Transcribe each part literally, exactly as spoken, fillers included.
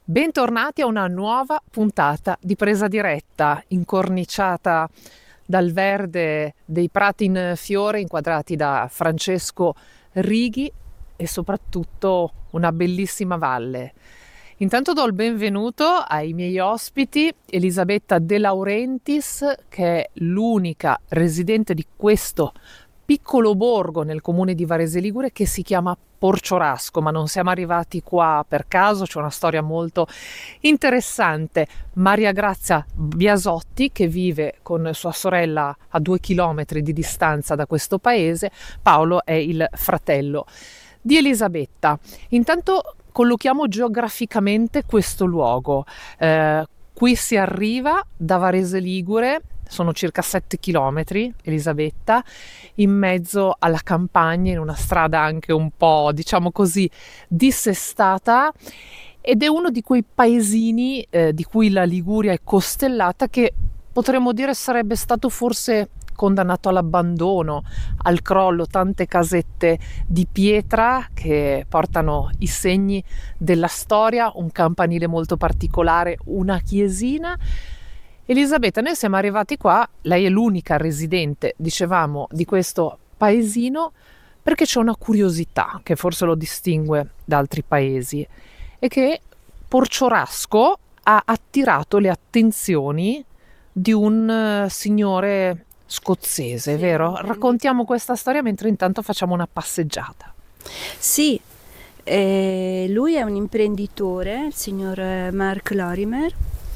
Bentornati a una nuova puntata di Presa Diretta, incorniciata dal verde dei prati in fiore inquadrati da Francesco Righi e soprattutto una bellissima valle. Intanto do il benvenuto ai miei ospiti, Elisabetta De Laurentiis, che è l'unica residente di questo piccolo borgo nel comune di Varese Ligure che si chiama Porciorasco, ma non siamo arrivati qua per caso, c'è una storia molto interessante. Maria Grazia Biasotti, che vive con sua sorella a due chilometri di distanza da questo paese. Paolo è il fratello di Elisabetta. Intanto collochiamo geograficamente questo luogo. Eh, qui si arriva da Varese Ligure, sono circa sette chilometri, Elisabetta, in mezzo alla campagna, in una strada anche un po', diciamo così, dissestata, ed è uno di quei paesini eh, di cui la Liguria è costellata, che potremmo dire sarebbe stato forse condannato all'abbandono, al crollo, tante casette di pietra che portano i segni della storia, un campanile molto particolare, una chiesina. Elisabetta, noi siamo arrivati qua, lei è l'unica residente, dicevamo, di questo paesino, perché c'è una curiosità che forse lo distingue da altri paesi, e che Porciorasco ha attirato le attenzioni di un uh, signore scozzese, sì, vero? Raccontiamo questa storia mentre intanto facciamo una passeggiata. Sì, eh, lui è un imprenditore, il signor Mark Lorimer,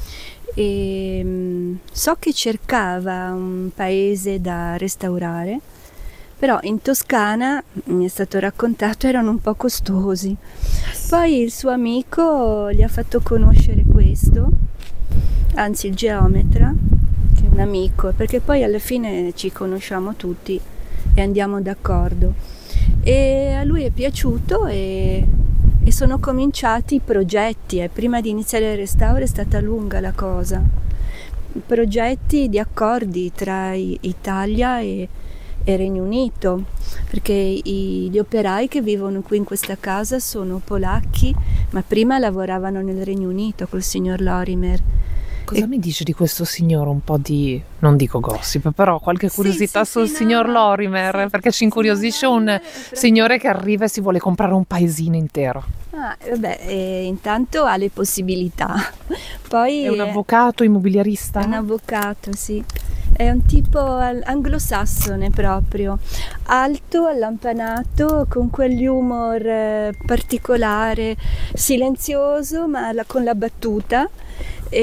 e mh, so che cercava un paese da restaurare, però in Toscana, mi è stato raccontato, erano un po' costosi. Poi il suo amico gli ha fatto conoscere questo, anzi il geometra, che è un amico, perché poi alla fine ci conosciamo tutti e andiamo d'accordo. E a lui è piaciuto e, e sono cominciati i progetti. E prima di iniziare il restauro è stata lunga la cosa. Progetti di accordi tra Italia e, e Regno Unito, perché i, gli operai che vivono qui in questa casa sono polacchi, ma prima lavoravano nel Regno Unito col signor Lorimer. Cosa e... mi dici di questo signore? Un po' di, non dico gossip, però qualche curiosità sì, sì, sul sì, signor no, Lorimer, sì, perché ci incuriosisce un Lorimer, signore che arriva e si vuole comprare un paesino intero. Ah, vabbè, eh, intanto ha le possibilità. Poi è un avvocato immobiliarista? È un avvocato, sì. È un tipo anglosassone proprio, alto, allampanato, con quegli humor eh, particolare, silenzioso ma la, con la battuta. E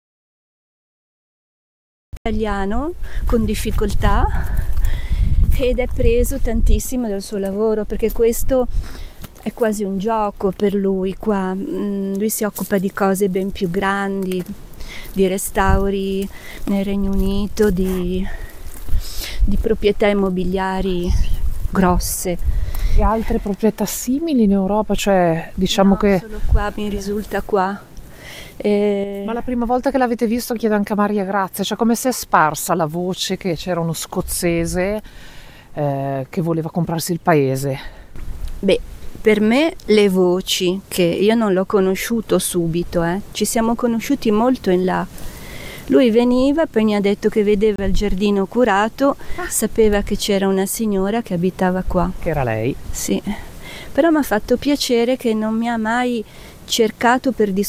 italiano con difficoltà, ed è preso tantissimo dal suo lavoro, perché questo è quasi un gioco per lui qua. Lui si occupa di cose ben più grandi, di restauri nel Regno Unito, di, di proprietà immobiliari grosse. E altre proprietà simili in Europa? Cioè, diciamo no, che... solo qua, mi risulta qua. E... Ma la prima volta che l'avete visto, chiedo anche a Maria Grazia, cioè come si è sparsa la voce che c'era uno scozzese eh, che voleva comprarsi il paese? Beh, per me le voci, che io non l'ho conosciuto subito, eh, ci siamo conosciuti molto in là. Lui veniva, poi mi ha detto che vedeva il giardino curato, ah. sapeva che c'era una signora che abitava qua. Che era lei? Sì, però mi ha fatto piacere che non mi ha mai cercato per discutere